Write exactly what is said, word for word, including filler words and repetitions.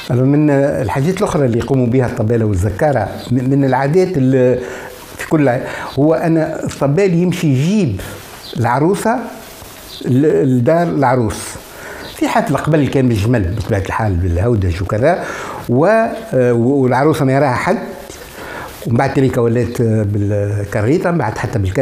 من الحاجات الأخرى اللي يقوموا بها الطبالة والزكارة، من العادات اللي في كل هو أنا الطبال يمشي يجيب العروسة لدار العروس في حفلة قبل كان بالجمل بطبيعة الحال بالهودج وكذا، والعروسة ما يراها حد، ومن بعد تلك ولات بالكريطة، من بعد حتى بالكريطة